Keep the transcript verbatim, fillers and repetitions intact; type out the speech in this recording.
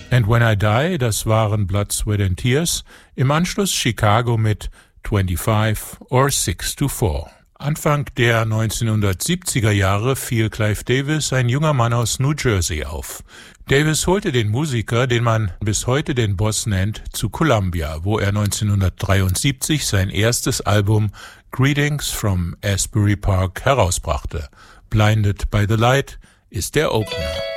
And When I Die, das waren Blood, Sweat and Tears. Im Anschluss Chicago mit twenty-five or six to four. Anfang der neunzehnhundertsiebziger Jahre fiel Clive Davis, ein junger Mann aus New Jersey, auf. Davis holte den Musiker, den man bis heute den Boss nennt, zu Columbia, wo er neunzehnhundertdreiundsiebzig sein erstes Album Greetings from Asbury Park herausbrachte. Blinded by the Light ist der Opener.